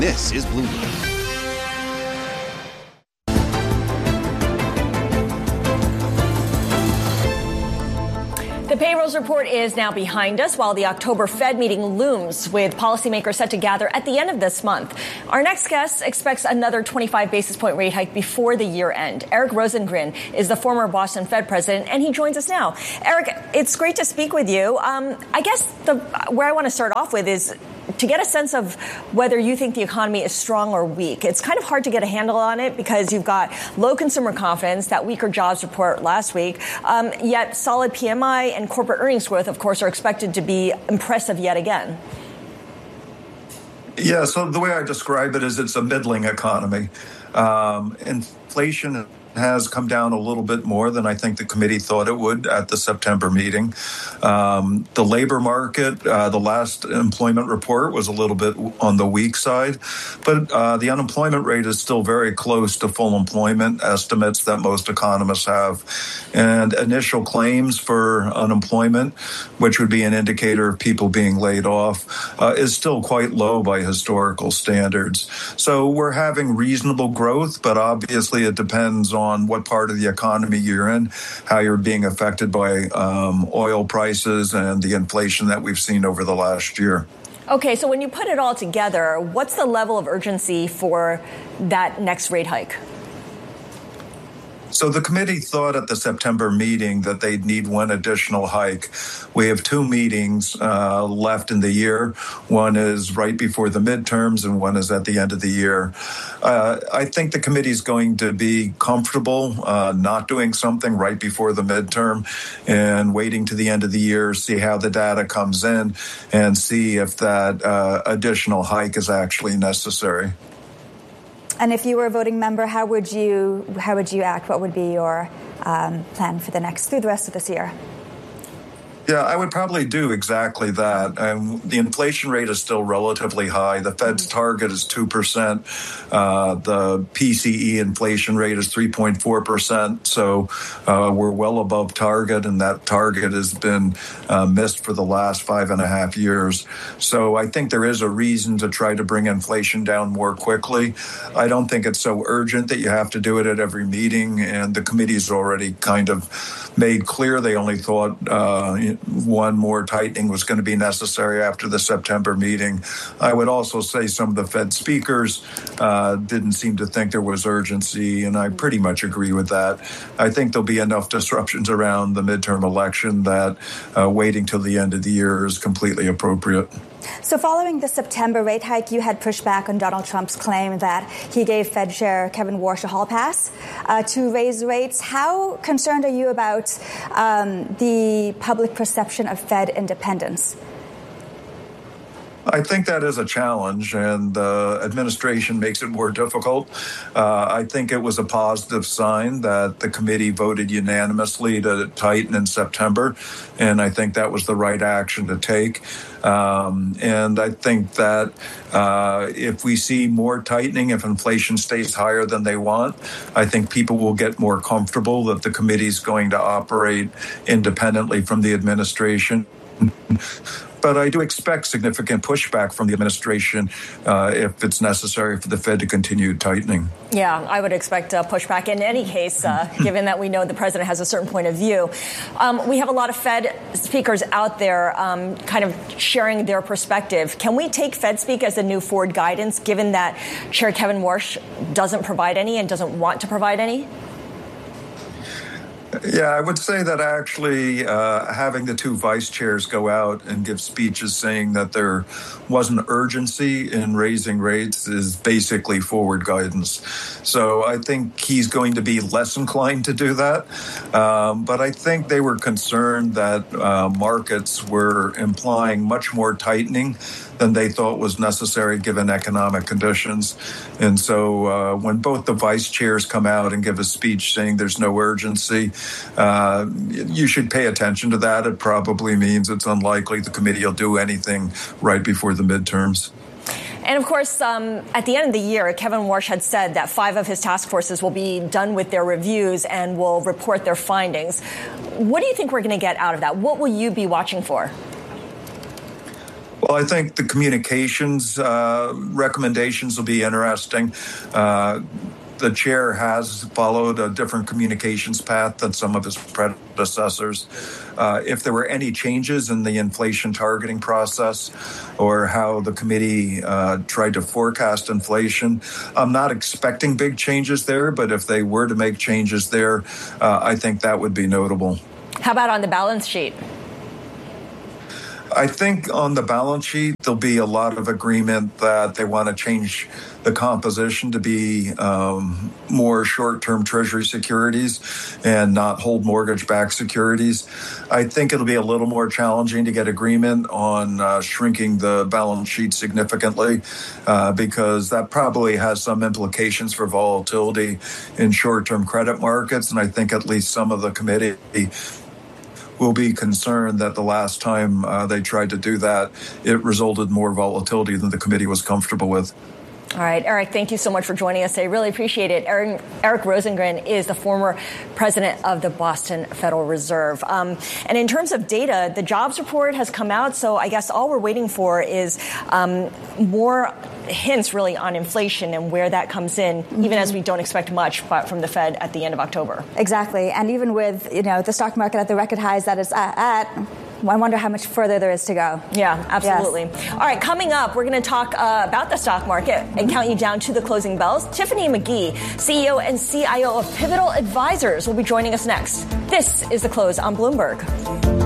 This is Bloomberg. The payrolls report is now behind us while the October Fed meeting looms, with policymakers set to gather at the end of this month. Our next guest expects another 25 basis point rate hike before the year end. Eric Rosengren is the former Boston Fed president, and he joins us now. Eric, it's great to speak with you. I guess where I want to start off with is to get a sense of whether you think the economy is strong or weak. It's kind of hard to get a handle on it because you've got low consumer confidence, that weaker jobs report last week, yet solid PMI and corporate earnings growth, of course, are expected to be impressive yet again. Yeah, so the way I describe it is it's a middling economy. Inflation has come down a little bit more than I think the committee thought it would at the September meeting. The labor market, the last employment report was a little bit on the weak side, but the unemployment rate is still very close to full employment estimates that most economists have. And initial claims for unemployment, which would be an indicator of people being laid off, is still quite low by historical standards. So we're having reasonable growth, but obviously it depends on what part of the economy you're in, how you're being affected by oil prices and the inflation that we've seen over the last year. Okay, so when you put it all together, what's the level of urgency for that next rate hike? So the committee thought at the September meeting that they'd need one additional hike. We have two meetings left in the year. One is right before the midterms and one is at the end of the year. I think the committee is going to be comfortable not doing something right before the midterm and waiting to the end of the year, see how the data comes in and see if that additional hike is actually necessary. And if you were a voting member, how would you act? What would be your plan for through the rest of this year? Yeah, I would probably do exactly that. The inflation rate is still relatively high. The Fed's target is 2%. The PCE inflation rate is 3.4%. So we're well above target, and that target has been missed for the last 5.5 years. So I think there is a reason to try to bring inflation down more quickly. I don't think it's so urgent that you have to do it at every meeting, and the committee's already kind of made clear they only thought one more tightening was going to be necessary after the September meeting. I would also say some of the Fed speakers didn't seem to think there was urgency, and I pretty much agree with that. I think there'll be enough disruptions around the midterm election that waiting till the end of the year is completely appropriate. So following the September rate hike, you had pushed back on Donald Trump's claim that he gave Fed Chair Kevin Warsh a hall pass to raise rates. How concerned are you about the public perception of Fed independence? I think that is a challenge, and the administration makes it more difficult. I think it was a positive sign that the committee voted unanimously to tighten in September, and I think that was the right action to take. And I think that if we see more tightening, if inflation stays higher than they want, I think people will get more comfortable that the committee is going to operate independently from the administration. But I do expect significant pushback from the administration if it's necessary for the Fed to continue tightening. Yeah, I would expect pushback in any case, given that we know the president has a certain point of view. We have a lot of Fed speakers out there kind of sharing their perspective. Can we take Fed speak as the new forward guidance, given that Chair Kevin Warsh doesn't provide any and doesn't want to provide any? Yeah, I would say that actually having the two vice chairs go out and give speeches saying that there wasn't urgency in raising rates is basically forward guidance. So I think he's going to be less inclined to do that. But I think they were concerned that markets were implying much more tightening than they thought was necessary given economic conditions. And so when both the vice chairs come out and give a speech saying there's no urgency, you should pay attention to that. It probably means it's unlikely the committee will do anything right before the midterms. And of course, at the end of the year, Kevin Warsh had said that 5 of his task forces will be done with their reviews and will report their findings. What do you think we're going to get out of that? What will you be watching for? Well, I think the communications recommendations will be interesting. The chair has followed a different communications path than some of his predecessors. If there were any changes in the inflation targeting process or how the committee tried to forecast inflation, I'm not expecting big changes there, but if they were to make changes there, I think that would be notable. How about on the balance sheet? I think on the balance sheet, there'll be a lot of agreement that they want to change the composition to be more short-term Treasury securities and not hold mortgage-backed securities. I think it'll be a little more challenging to get agreement on shrinking the balance sheet significantly because that probably has some implications for volatility in short-term credit markets. And I think at least some of the committee will be concerned that the last time they tried to do that, it resulted in more volatility than the committee was comfortable with. All right, Eric, thank you so much for joining us today. Really appreciate it. Eric Rosengren is the former president of the Boston Federal Reserve. And in terms of data, the jobs report has come out, so I guess all we're waiting for is more hints really on inflation and where that comes in, even as we don't expect much from the Fed at the end of October. Exactly. And even with, the stock market at the record highs that it's at, I wonder how much further there is to go. Yeah, absolutely. Yes. All right, coming up, we're going to talk about the stock market and count you down to the closing bells. Tiffany McGee, CEO and CIO of Pivotal Advisors, will be joining us next. This is The Close on Bloomberg.